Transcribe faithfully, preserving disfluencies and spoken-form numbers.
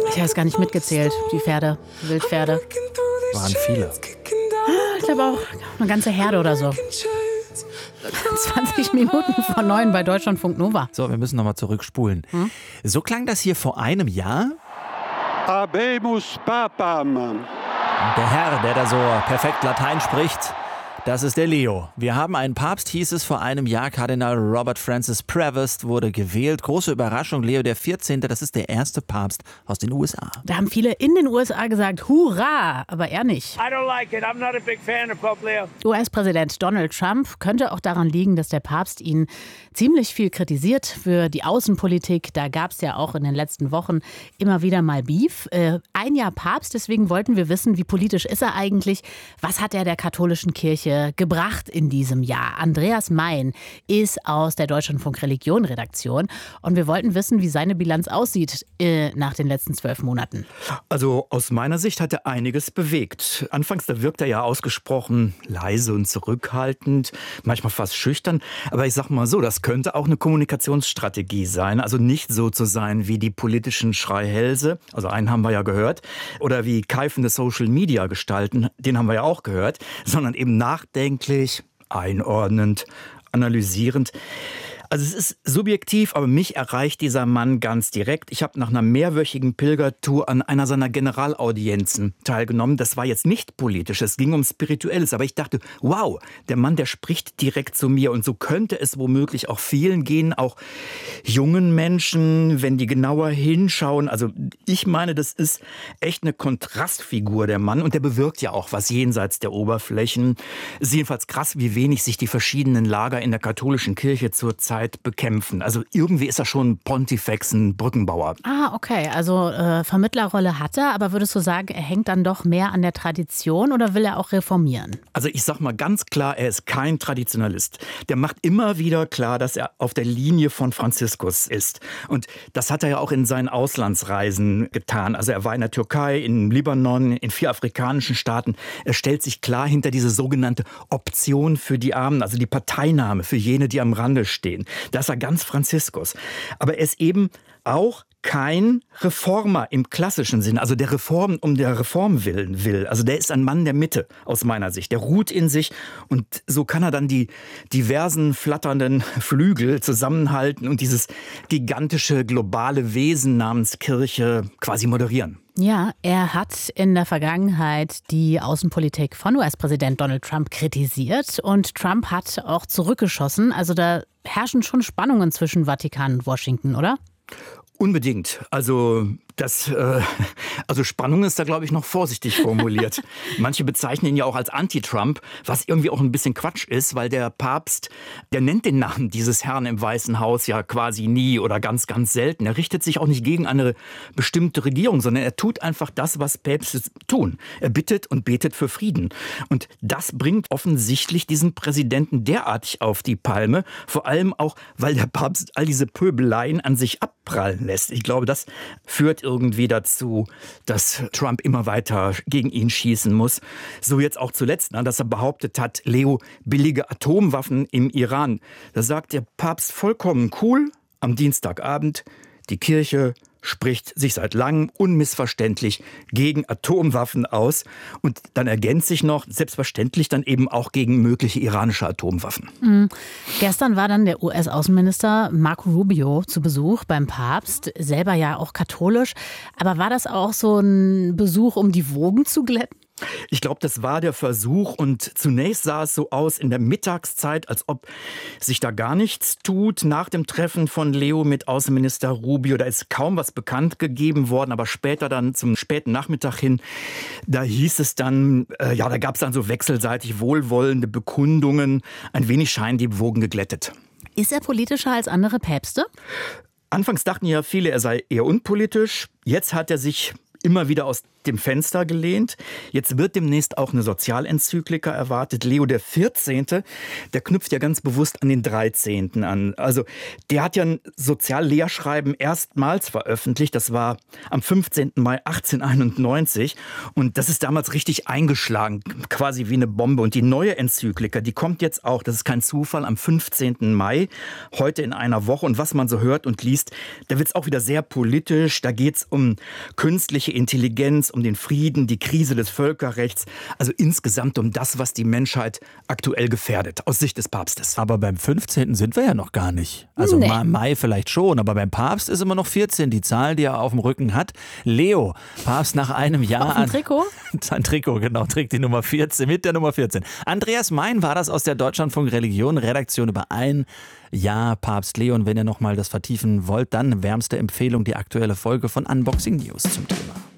Ich habe es gar nicht mitgezählt, die Pferde, Wildpferde. Waren viele. Ich glaube auch eine ganze Herde oder so. zwanzig Minuten vor neun bei Deutschlandfunk Nova. So, wir müssen nochmal zurückspulen. Hm? So klang das hier vor einem Jahr. Habemus Papam. Der Herr, der da so perfekt Latein spricht, das ist der Leo. Wir haben einen Papst, hieß es vor einem Jahr. Kardinal Robert Francis Prevost wurde gewählt. Große Überraschung, Leo der vierzehnte. Das ist der erste Papst aus den U S A. Da haben viele in den U S A gesagt, hurra, aber er nicht. I don't like it. I'm not a big fan of Pope Leo. U S-Präsident Donald Trump könnte auch daran liegen, dass der Papst ihn ziemlich viel kritisiert für die Außenpolitik. Da gab es ja auch in den letzten Wochen immer wieder mal Beef. Äh, ein Jahr Papst, deswegen wollten wir wissen, wie politisch ist er eigentlich? Was hat er der katholischen Kirche gebracht in diesem Jahr? Andreas Mein ist aus der Deutschlandfunk Religion Redaktion und wir wollten wissen, wie seine Bilanz aussieht äh, nach den letzten zwölf Monaten. Also aus meiner Sicht hat er einiges bewegt. Anfangs, da wirkt er ja ausgesprochen leise und zurückhaltend, manchmal fast schüchtern. Aber ich sag mal so, das könnte auch eine Kommunikationsstrategie sein. Also nicht so zu sein wie die politischen Schreihälse, also einen haben wir ja gehört, oder wie keifende Social-Media-Gestalten, den haben wir ja auch gehört, sondern eben nachdenklich, einordnend, analysierend. Also es ist subjektiv, aber mich erreicht dieser Mann ganz direkt. Ich habe nach einer mehrwöchigen Pilgertour an einer seiner Generalaudienzen teilgenommen. Das war jetzt nicht politisch, es ging um Spirituelles. Aber ich dachte, wow, der Mann, der spricht direkt zu mir. Und so könnte es womöglich auch vielen gehen, auch jungen Menschen, wenn die genauer hinschauen. Also ich meine, das ist echt eine Kontrastfigur, der Mann. Und der bewirkt ja auch was jenseits der Oberflächen. Es ist jedenfalls krass, wie wenig sich die verschiedenen Lager in der katholischen Kirche zurzeit bekämpfen. Also irgendwie ist er schon Pontifex, ein Brückenbauer. Ah, okay. Also äh, Vermittlerrolle hat er, aber würdest du sagen, er hängt dann doch mehr an der Tradition oder will er auch reformieren? Also ich sag mal ganz klar, er ist kein Traditionalist. Der macht immer wieder klar, dass er auf der Linie von Franziskus ist. Und das hat er ja auch in seinen Auslandsreisen getan. Also er war in der Türkei, in Libanon, in vier afrikanischen Staaten. Er stellt sich klar hinter diese sogenannte Option für die Armen, also die Parteinahme für jene, die am Rande stehen. Das ist er ganz Franziskus. Aber er ist eben auch kein Reformer im klassischen Sinn, also der Reform um der Reform willen will. Also der ist ein Mann der Mitte aus meiner Sicht. Der ruht in sich und so kann er dann die diversen flatternden Flügel zusammenhalten und dieses gigantische globale Wesen namens Kirche quasi moderieren. Ja, er hat in der Vergangenheit die Außenpolitik von U S-Präsident Donald Trump kritisiert und Trump hat auch zurückgeschossen. Also da herrschen schon Spannungen zwischen Vatikan und Washington, oder? Unbedingt. Also das, äh, also Spannung ist da, glaube ich, noch vorsichtig formuliert. Manche bezeichnen ihn ja auch als Anti-Trump, was irgendwie auch ein bisschen Quatsch ist, weil der Papst, der nennt den Namen dieses Herrn im Weißen Haus ja quasi nie oder ganz, ganz selten. Er richtet sich auch nicht gegen eine bestimmte Regierung, sondern er tut einfach das, was Päpste tun. Er bittet und betet für Frieden. Und das bringt offensichtlich diesen Präsidenten derartig auf die Palme, vor allem auch, weil der Papst all diese Pöbeleien an sich abprallen lässt. Ich glaube, das führt irgendwie dazu, dass Trump immer weiter gegen ihn schießen muss. So jetzt auch zuletzt, dass er behauptet hat, Leo, billige Atomwaffen im Iran. Da sagt der Papst vollkommen cool am Dienstagabend, die Kirche spricht sich seit langem unmissverständlich gegen Atomwaffen aus. Und dann ergänzt sich noch, selbstverständlich dann eben auch gegen mögliche iranische Atomwaffen. Mhm. Gestern war dann der U S-Außenminister Marco Rubio zu Besuch beim Papst, selber ja auch katholisch. Aber war das auch so ein Besuch, um die Wogen zu glätten? Ich glaube, das war der Versuch und zunächst sah es so aus in der Mittagszeit, als ob sich da gar nichts tut. Nach dem Treffen von Leo mit Außenminister Rubio, da ist kaum was bekannt gegeben worden, aber später dann zum späten Nachmittag hin, da hieß es dann, äh, ja, da gab es dann so wechselseitig wohlwollende Bekundungen. Ein wenig scheinen die Wogen geglättet. Ist er politischer als andere Päpste? Anfangs dachten ja viele, er sei eher unpolitisch. Jetzt hat er sich immer wieder aus dem Fenster gelehnt. Jetzt wird demnächst auch eine Sozialenzyklika erwartet. Leo der vierzehnte, der knüpft ja ganz bewusst an den dreizehnten an. Also der hat ja ein Soziallehrschreiben erstmals veröffentlicht. Das war am fünfzehnten Mai achtzehnhunderteinundneunzig. Und das ist damals richtig eingeschlagen, quasi wie eine Bombe. Und die neue Enzyklika, die kommt jetzt auch, das ist kein Zufall, am fünfzehnten Mai, heute in einer Woche. Und was man so hört und liest, da wird es auch wieder sehr politisch. Da geht es um künstliche Intelligenz, um den Frieden, die Krise des Völkerrechts, also insgesamt um das, was die Menschheit aktuell gefährdet, aus Sicht des Papstes. Aber beim fünfzehnten sind wir ja noch gar nicht. Also Nee. im Mai vielleicht schon, aber beim Papst ist immer noch vierzehn, die Zahl, die er auf dem Rücken hat. Leo, Papst nach einem Jahr... Auf dem Trikot? Sein Trikot, genau, trägt die Nummer vierzehn, mit der Nummer vierzehn. Andreas Mein war das aus der Deutschlandfunk Religion Redaktion über ein Jahr Papst Leo. Und wenn ihr nochmal das vertiefen wollt, dann wärmste Empfehlung, die aktuelle Folge von Unboxing News zum Thema.